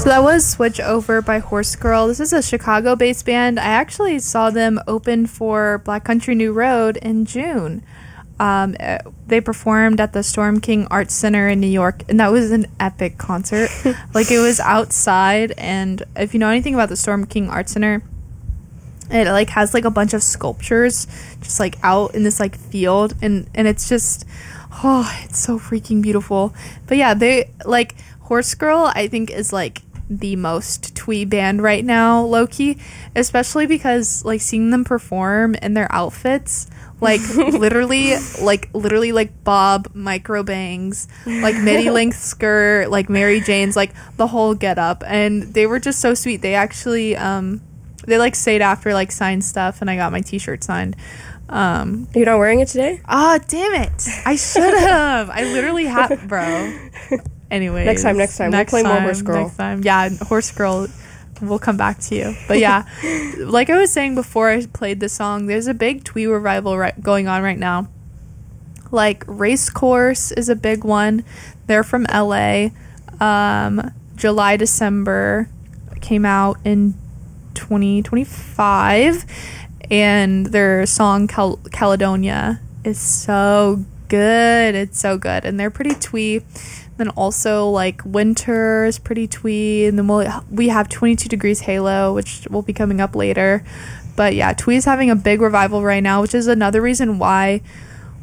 So that was Switch Over by Horse Girl. This is a Chicago-based band. I actually saw them open for Black Country New Road in June. They performed at the Storm King Arts Center in New York, and that was an epic concert. Like, it was outside, and if you know anything about the Storm King Arts Center, it like has like a bunch of sculptures just like out in this like field, and it's just, oh, it's so freaking beautiful. But yeah, they like Horse Girl, I think, is like the most twee band right now, low-key, especially because like seeing them perform in their outfits, like literally like bob micro bangs, like midi length skirt, like Mary Jane's, like the whole get up, and they were just so sweet. They actually they like stayed after, like signed stuff, and I got my t-shirt signed. You're not wearing it today? Ah, damn it, I should have. I literally have, bro. Anyways, next time we'll play more Horse Girl. Next time, yeah, Horse Girl, we'll come back to you. But yeah, like I was saying before I played the song, there's a big twee revival going on right now. Like Race Course is a big one. They're from LA. July, December, came out in 2025, and their song Caledonia is so good. It's so good, and they're pretty twee. Then also like Winter is pretty twee, and then we have 22 Degrees Halo, which will be coming up later. But yeah, twee is having a big revival right now, which is another reason why